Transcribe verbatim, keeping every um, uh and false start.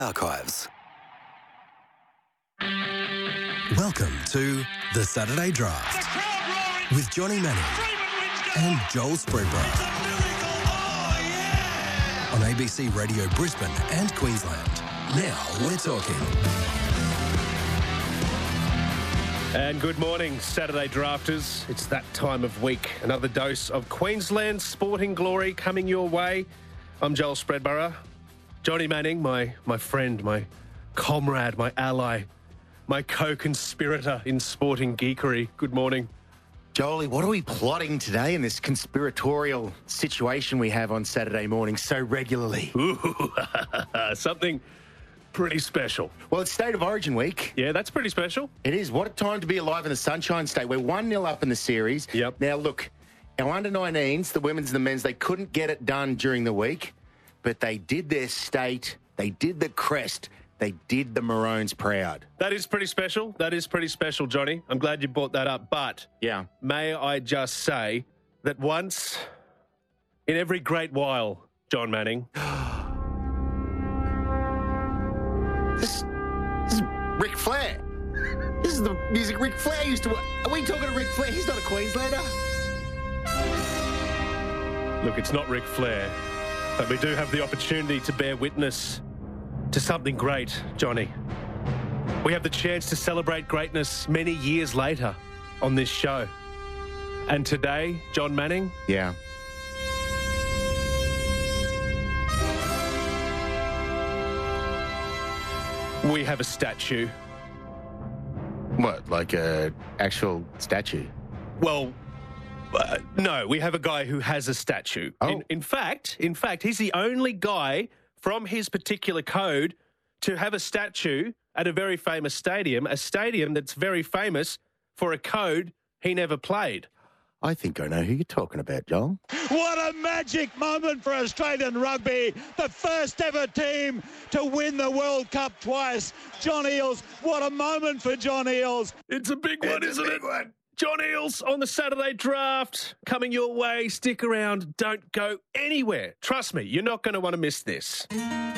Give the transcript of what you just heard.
Archives. Welcome to The Saturday Draft with Johnny Manning and Joel Spreadborough Oh, yeah! on A B C Radio Brisbane and Queensland. Now we're talking. And good morning, Saturday Drafters. It's that time of week. Another dose of Queensland sporting glory coming your way. I'm Joel Spreadborough. Johnny Manning, my, my friend, my comrade, my ally, my co-conspirator in sporting geekery. Good morning. Jolie, what are we plotting today in this conspiratorial situation we have on Saturday morning so regularly? Ooh, something pretty special. Well, it's State of Origin week. Yeah, that's pretty special. It is. What a time to be alive in the Sunshine State. We're one nil up in the series. Yep. Now, look, our under nineteens, the women's and the men's, they couldn't get it done during the week, but they did their state, they did the crest, they did the Maroons proud. That is pretty special. That is pretty special, Johnny. I'm glad you brought that up. But Yeah. may I just say that once in every great while, John Manning, This, this is Ric Flair. This is the music Ric Flair used to... Are we talking to Ric Flair? He's not a Queenslander. look, it's not Ric Flair, but we do have the opportunity to bear witness to something great, Johnny. We have the chance to celebrate greatness many years later on this show. And today, John Manning, Yeah. we have a statue. What, like a actual statue? Well, uh, no, we have a guy who has a statue. Oh. In, in fact, in fact, he's the only guy from his particular code to have a statue at a very famous stadium, a stadium that's very famous for a code he never played. I think I know who you're talking about, Joel. What a magic moment for Australian rugby. The first ever team to win the World Cup twice. John Eales, what a moment for John Eales. It's a big one, isn't it? John Eales on the Saturday Draft coming your way. Stick around. Don't go anywhere. Trust me, you're not going to want to miss this.